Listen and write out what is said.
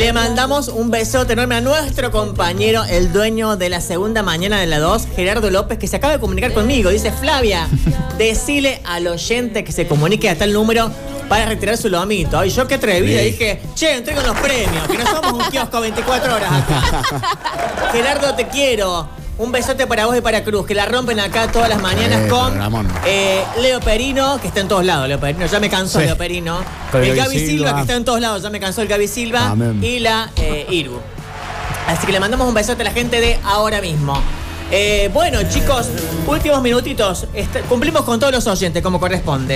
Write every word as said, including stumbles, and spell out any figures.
Le mandamos un besote enorme a nuestro compañero, el dueño de la segunda mañana de la dos, Gerardo López, que se acaba de comunicar conmigo. Dice: Flavia, decile al oyente que se comunique a tal número para retirar su lomito. Y yo qué atrevida, sí. Dije: che, entrego los premios, que no somos un kiosco veinticuatro horas acá. Gerardo, te quiero. Un besote para vos y para Cruz, que la rompen acá todas las mañanas eh, con eh, Leo Perino, que está en todos lados. Leo Perino, ya me cansó, sí. Leo Perino. Con el Gaby Silva, Silva, que está en todos lados, ya me cansó el Gaby Silva. Amén. Y la eh, Iru. Así que le mandamos un besote a la gente de ahora mismo. Eh, bueno, chicos, últimos minutitos. Est- cumplimos con todos los oyentes como corresponde.